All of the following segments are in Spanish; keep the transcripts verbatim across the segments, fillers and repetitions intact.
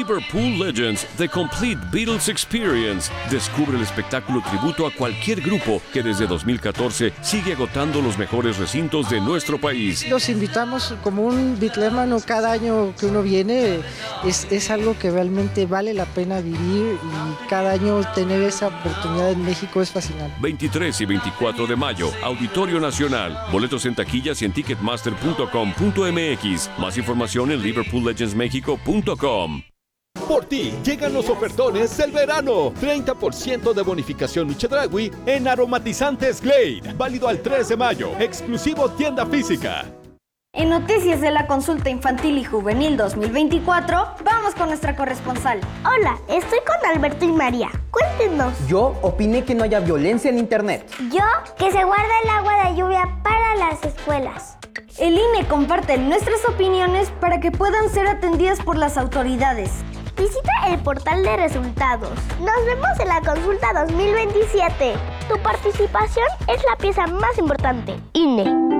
Liverpool Legends, The Complete Beatles Experience. Descubre el espectáculo tributo a cualquier grupo que desde dos mil catorce sigue agotando los mejores recintos de nuestro país. Los invitamos como un bitlémano cada año que uno viene. Es, es algo que realmente vale la pena vivir y cada año tener esa oportunidad en México es fascinante. veintitrés y veinticuatro de mayo, Auditorio Nacional. Boletos en taquillas y en ticketmaster punto com punto m x. Más información en liverpool legends mexico punto com. Por ti, llegan los ofertones del verano. treinta por ciento de bonificación Chedraui en aromatizantes Glade. Válido al tres de mayo. Exclusivo tienda física. En Noticias de la Consulta Infantil y Juvenil dos mil veinticuatro, vamos con nuestra corresponsal. Hola, estoy con Alberto y María. Cuéntenos. Yo opiné que no haya violencia en internet. Yo, que se guarda el agua de lluvia para las escuelas. El I N E comparte nuestras opiniones para que puedan ser atendidas por las autoridades. Visita el portal de resultados. Nos vemos en la consulta dos mil veintisiete. Tu participación es la pieza más importante. I N E.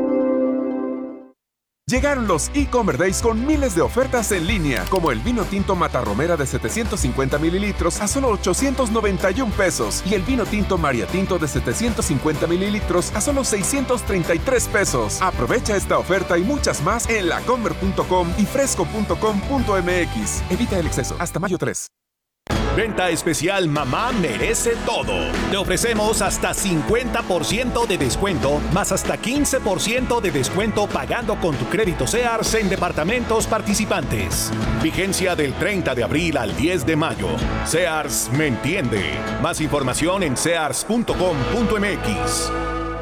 Llegaron los e-Commerce Days con miles de ofertas en línea, como el vino tinto Matarromera de setecientos cincuenta mililitros a solo ochocientos noventa y un pesos y el vino tinto Maria Tinto de setecientos cincuenta mililitros a solo seiscientos treinta y tres pesos. Aprovecha esta oferta y muchas más en lacomer punto com y fresco punto com punto m x. Evita el exceso. Hasta mayo tres. Venta especial Mamá Merece Todo. Te ofrecemos hasta cincuenta por ciento de descuento, más hasta quince por ciento de descuento pagando con tu crédito Sears en departamentos participantes. Vigencia del treinta de abril al diez de mayo. Sears me entiende. Más información en sears punto com punto m x.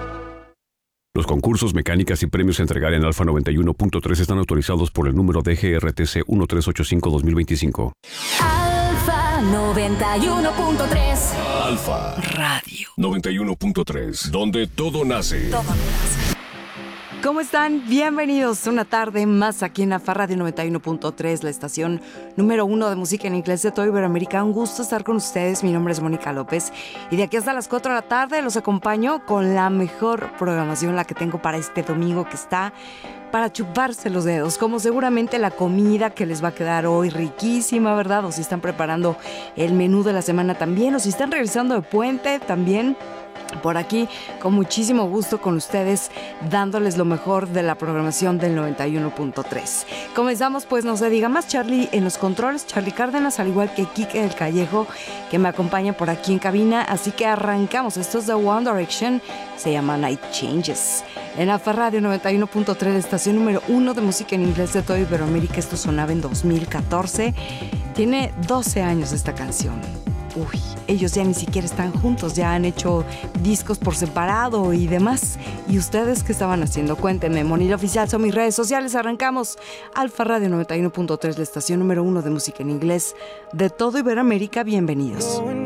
Los concursos, mecánicas y premios a entregar en Alfa noventa y uno punto tres están autorizados por el número D G R T C uno tres ocho cinco dos mil veinticinco. Alfa noventa y uno punto tres. Alfa Radio noventa y uno punto tres, donde todo nace. Todo nace. ¿Cómo están? Bienvenidos una tarde más aquí en Alfa Radio noventa y uno punto tres, la estación número uno de música en inglés de toda Iberoamérica. Un gusto estar con ustedes. Mi nombre es Mónica López y de aquí hasta las cuatro de la tarde los acompaño con la mejor programación, la que tengo para este domingo, que está para chuparse los dedos, como seguramente la comida que les va a quedar hoy riquísima, ¿verdad? O si están preparando el menú de la semana también, o si están regresando de puente también. Por aquí, con muchísimo gusto con ustedes, dándoles lo mejor de la programación del noventa y uno punto tres. Comenzamos, pues no se diga más. Charlie en los controles, Charlie Cárdenas, al igual que Quique del Callejo, que me acompaña por aquí en cabina. Así que arrancamos. Esto es de One Direction, se llama Night Changes. En Alfa Radio noventa y uno punto tres, la estación número uno de música en inglés de toda Iberoamérica. Esto sonaba en dos mil catorce. Tiene doce años esta canción. Uy, ellos ya ni siquiera están juntos, ya han hecho discos por separado y demás. ¿Y ustedes qué estaban haciendo? Cuéntenme. Monil Oficial son mis redes sociales. Arrancamos. Alfa Radio noventa y uno punto tres, la estación número uno de música en inglés de todo Iberoamérica. Bienvenidos.